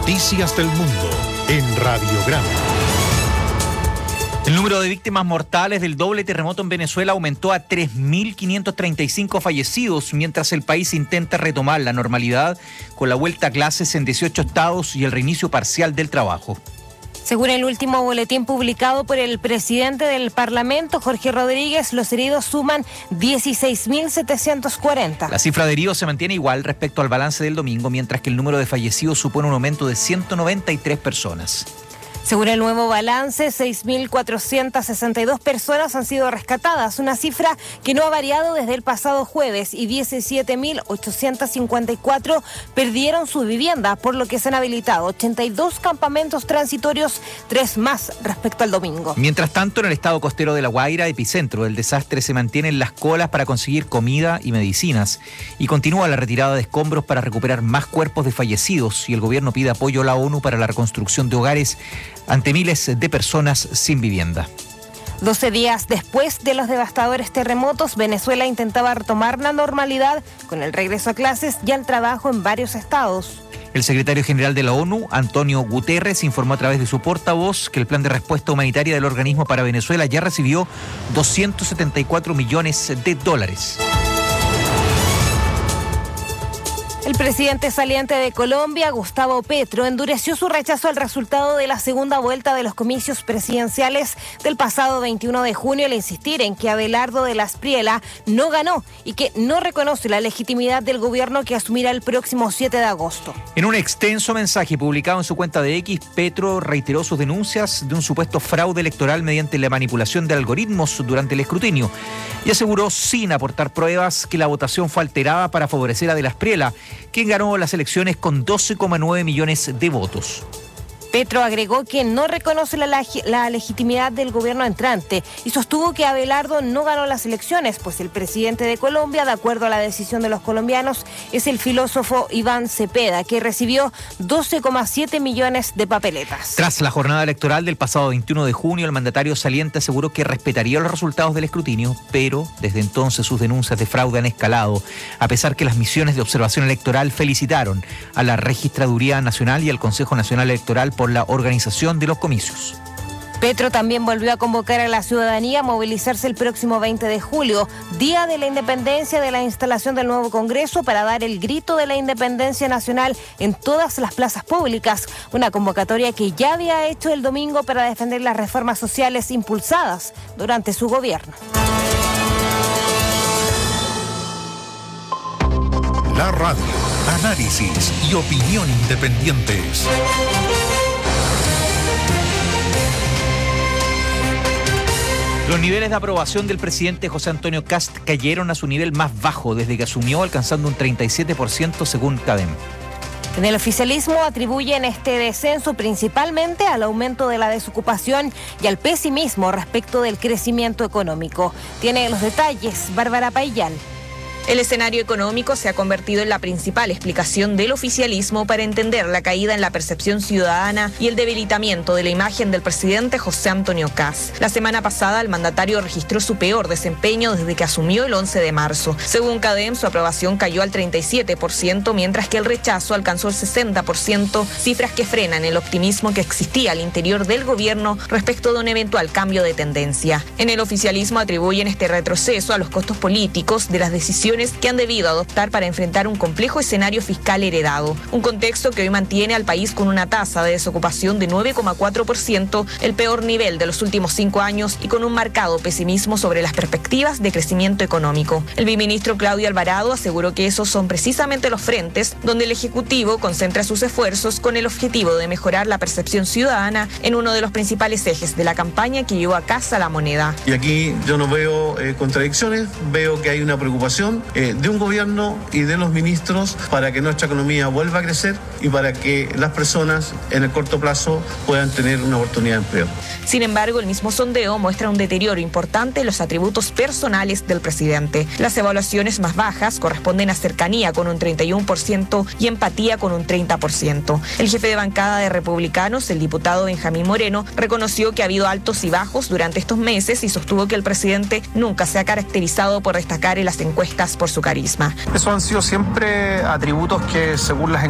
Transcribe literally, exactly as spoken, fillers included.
Noticias del Mundo en Radiograma. El número de víctimas mortales del doble terremoto en Venezuela aumentó a tres mil quinientos treinta y cinco fallecidos, mientras el país intenta retomar la normalidad con la vuelta a clases en dieciocho estados y el reinicio parcial del trabajo. Según el último boletín publicado por el presidente del Parlamento, Jorge Rodríguez, los heridos suman dieciséis mil setecientos cuarenta. La cifra de heridos se mantiene igual respecto al balance del domingo, mientras que el número de fallecidos supone un aumento de ciento noventa y tres personas. Según el nuevo balance, seis mil cuatrocientas sesenta y dos personas han sido rescatadas, una cifra que no ha variado desde el pasado jueves, y diecisiete mil ochocientos cincuenta y cuatro perdieron su vivienda, por lo que se han habilitado ochenta y dos campamentos transitorios, tres más respecto al domingo. Mientras tanto, en el estado costero de La Guaira, epicentro del desastre, se mantienen las colas para conseguir comida y medicinas, y continúa la retirada de escombros para recuperar más cuerpos de fallecidos, y el gobierno pide apoyo a la ONU para la reconstrucción de hogares ante miles de personas sin vivienda. doce días después de los devastadores terremotos, Venezuela intentaba retomar la normalidad con el regreso a clases y al trabajo en varios estados. El secretario general de la ONU, Antonio Guterres, informó a través de su portavoz que el plan de respuesta humanitaria del organismo para Venezuela ya recibió doscientos setenta y cuatro millones de dólares. El presidente saliente de Colombia, Gustavo Petro, endureció su rechazo al resultado de la segunda vuelta de los comicios presidenciales del pasado veintiuno de junio al insistir en que Abelardo de la Espriella no ganó y que no reconoce la legitimidad del gobierno que asumirá el próximo siete de agosto. En un extenso mensaje publicado en su cuenta de X, Petro reiteró sus denuncias de un supuesto fraude electoral mediante la manipulación de algoritmos durante el escrutinio y aseguró, sin aportar pruebas, que la votación fue alterada para favorecer a de la Espriella, quien ganó las elecciones con doce coma nueve millones de votos. Petro agregó que no reconoce la, la, la legitimidad del gobierno entrante y sostuvo que Abelardo no ganó las elecciones, pues el presidente de Colombia, de acuerdo a la decisión de los colombianos, es el filósofo Iván Cepeda, que recibió doce coma siete millones de papeletas. Tras la jornada electoral del pasado veintiuno de junio, el mandatario saliente aseguró que respetaría los resultados del escrutinio, pero desde entonces sus denuncias de fraude han escalado, a pesar que las misiones de observación electoral felicitaron a la Registraduría Nacional y al Consejo Nacional Electoral por la organización de los comicios. Petro también volvió a convocar a la ciudadanía a movilizarse el próximo veinte de julio, día de la independencia, de la instalación del nuevo Congreso, para dar el grito de la independencia nacional en todas las plazas públicas, una convocatoria que ya había hecho el domingo para defender las reformas sociales impulsadas durante su gobierno. La radio, análisis y opinión independientes. Los niveles de aprobación del presidente José Antonio Kast cayeron a su nivel más bajo desde que asumió, alcanzando un treinta y siete por ciento según CADEM. En el oficialismo atribuyen este descenso principalmente al aumento de la desocupación y al pesimismo respecto del crecimiento económico. Tiene los detalles Bárbara Paillán. El escenario económico se ha convertido en la principal explicación del oficialismo para entender la caída en la percepción ciudadana y el debilitamiento de la imagen del presidente José Antonio Kast. La semana pasada, el mandatario registró su peor desempeño desde que asumió el once de marzo. Según CADEM, su aprobación cayó al treinta y siete por ciento, mientras que el rechazo alcanzó el sesenta por ciento, cifras que frenan el optimismo que existía al interior del gobierno respecto de un eventual cambio de tendencia. En el oficialismo atribuyen este retroceso a los costos políticos de las decisiones que han debido adoptar para enfrentar un complejo escenario fiscal heredado. Un contexto que hoy mantiene al país con una tasa de desocupación de nueve coma cuatro por ciento, el peor nivel de los últimos cinco años, y con un marcado pesimismo sobre las perspectivas de crecimiento económico. El viceministro Claudio Alvarado aseguró que esos son precisamente los frentes donde el Ejecutivo concentra sus esfuerzos con el objetivo de mejorar la percepción ciudadana en uno de los principales ejes de la campaña que llevó a casa la moneda. Y aquí yo no veo eh, contradicciones, veo que hay una preocupación Eh, de un gobierno y de los ministros para que nuestra economía vuelva a crecer y para que las personas en el corto plazo puedan tener una oportunidad de empleo. Sin embargo, el mismo sondeo muestra un deterioro importante en los atributos personales del presidente. Las evaluaciones más bajas corresponden a cercanía con un treinta y uno por ciento y empatía con un treinta por ciento. El jefe de bancada de Republicanos, el diputado Benjamín Moreno, reconoció que ha habido altos y bajos durante estos meses y sostuvo que el presidente nunca se ha caracterizado por destacar en las encuestas por su carisma. Eso han sido siempre atributos que, según las